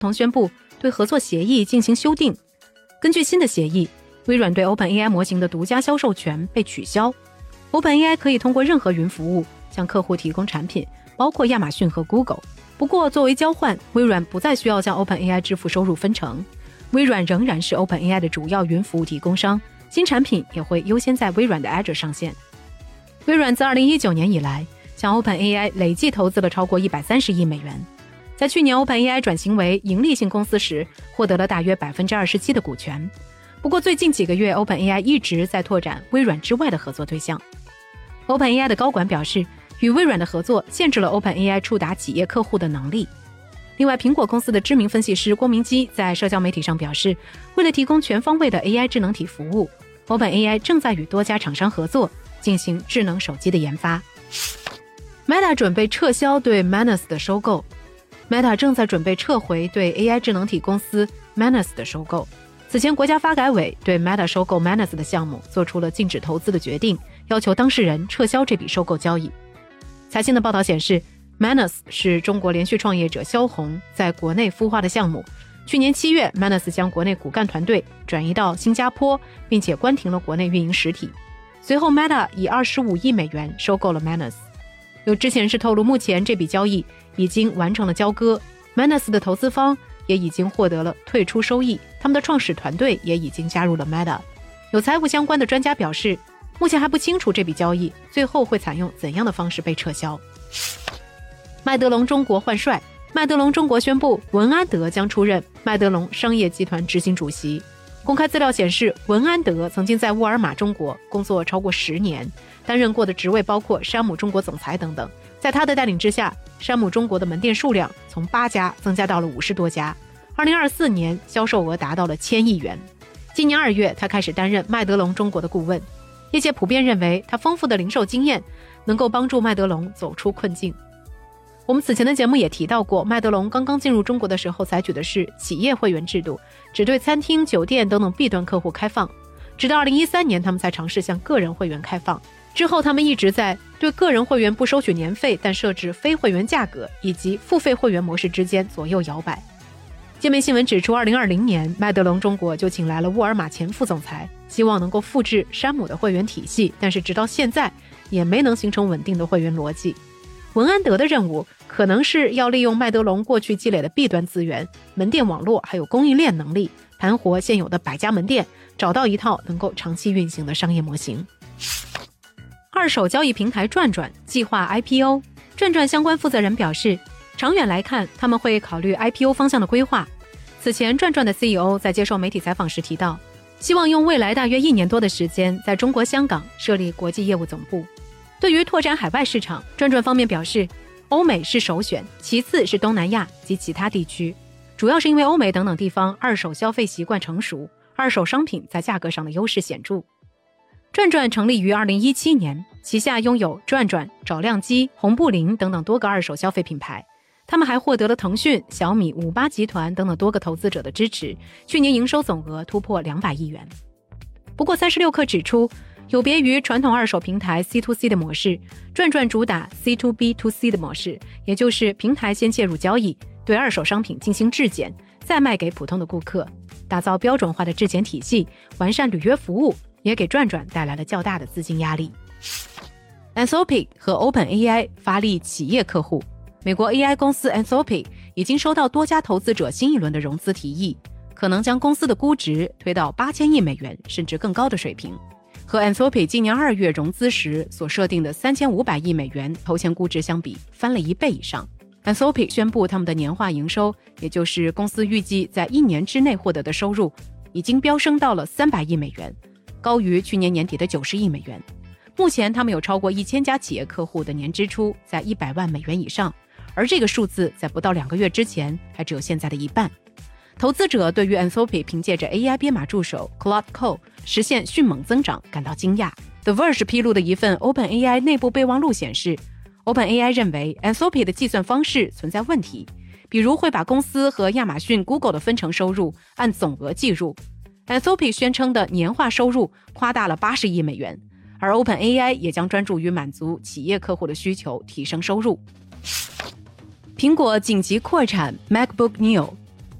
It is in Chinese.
同宣布对合作协议进行修订。根据新的协议，微软对 OpenAI 模型的独家销售权被取消。OpenAI 可以通过任何云服务向客户提供产品，包括亚马逊和 Google。不过作为交换，微软不再需要向 OpenAI 支付收入分成。微软仍然是 OpenAI 的主要云服务提供商，新产品也会优先在微软的 Azure 上线。微软自2019年以来向 OpenAI 累计投资了超过130亿美元。在去年 OpenAI 转型为盈利性公司时，获得了大约 27% 的股权。不过最近几个月 OpenAI 一直在拓展微软之外的合作对象。OpenAI 的高管表示，与微软的合作限制了 OpenAI 触达企业客户的能力。另外，苹果公司的知名分析师郭明基在社交媒体上表示，为了提供全方位的 AI 智能体服务， OpenAI 正在与多家厂商合作，进行智能手机的研发。Meta 准备撤销对 Manus 的收购。 Meta 正在准备撤回对 AI 智能体公司 Manus 的收购。此前，国家发改委对 Meta 收购 Manus 的项目做出了禁止投资的决定，要求当事人撤销这笔收购交易。财新的报道显示， Manus 是中国连续创业者萧红在国内孵化的项目。去年7月 Manus 将国内骨干团队转移到新加坡，并且关停了国内运营实体。随后 Meta 以25亿美元收购了 Manus。 有知情人士透露，目前这笔交易已经完成了交割， Manus 的投资方也已经获得了退出收益，他们的创始团队也已经加入了 Meta。 有财务相关的专家表示，目前还不清楚这笔交易最后会采用怎样的方式被撤销。麦德龙中国换帅，麦德龙中国宣布文安德将出任麦德龙商业集团执行主席。公开资料显示，文安德曾经在沃尔玛中国工作超过10年，担任过的职位包括山姆中国总裁等等。在他的带领之下，山姆中国的门店数量从8家增加到了50多家。2024年销售额达到了1000亿元。今年2月，他开始担任麦德龙中国的顾问。业界普遍认为，他丰富的零售经验能够帮助麦德龙走出困境。我们此前的节目也提到过，麦德龙刚刚进入中国的时候采取的是企业会员制度，只对餐厅、酒店等等 B 端客户开放。直到2013年，他们才尝试向个人会员开放。之后，他们一直在对个人会员不收取年费，但设置非会员价格以及付费会员模式之间左右摇摆。界面新闻指出，2020年，麦德龙中国就请来了沃尔玛前副总裁，希望能够复制山姆的会员体系，但是直到现在也没能形成稳定的会员逻辑。文安德的任务可能是要利用麦德龙过去积累的 B 端资源、门店网络还有供应链能力，盘活现有的100家门店，找到一套能够长期运行的商业模型。二手交易平台转转计划 IPO。 转转相关负责人表示，长远来看，他们会考虑 IPO 方向的规划。此前，转转的 CEO 在接受媒体采访时提到，希望用未来大约1年多的时间，在中国香港设立国际业务总部。对于拓展海外市场，转转方面表示，欧美是首选，其次是东南亚及其他地区，主要是因为欧美等等地方二手消费习惯成熟，二手商品在价格上的优势显著。转转成立于2017年，旗下拥有转转、找亮机、红布林等等多个二手消费品牌。他们还获得了腾讯、小米、58集团等等多个投资者的支持，去年营收总额突破200亿元。不过36氪指出，有别于传统二手平台 C2C 的模式，转转主打 C2B2C 的模式，也就是平台先介入交易，对二手商品进行质检，再卖给普通的顾客，打造标准化的质检体系，完善履约服务，也给转转带来了较大的资金压力。Anthropic 和 OpenAI 发力企业客户。美国 AI 公司 Anthropic 已经收到多家投资者新一轮的融资提议，可能将公司的估值推到8000亿美元甚至更高的水平。和 Anthropic 今年2月融资时所设定的3500亿美元投前估值相比，翻了1倍以上。Anthropic 宣布他们的年化营收，也就是公司预计在1年之内获得的收入，已经飙升到了300亿美元，高于去年年底的90亿美元。目前他们有超过1000家企业客户的年支出在100万美元以上，而这个数字在不到2个月之前还只有现在的一半。投资者对于 Anthropic 凭借着 AI 编码助手 Claude Code 实现迅猛增长感到惊讶。The Verge 披露的一份 OpenAI 内部备忘录显示， OpenAI 认为 Anthropic 的计算方式存在问题，比如会把公司和亚马逊、Google 的分成收入按总额计入。Anthropic 宣称的年化收入夸大了80亿美元，而 OpenAI 也将专注于满足企业客户的需求，提升收入。苹果紧急扩产 MacBook Neo。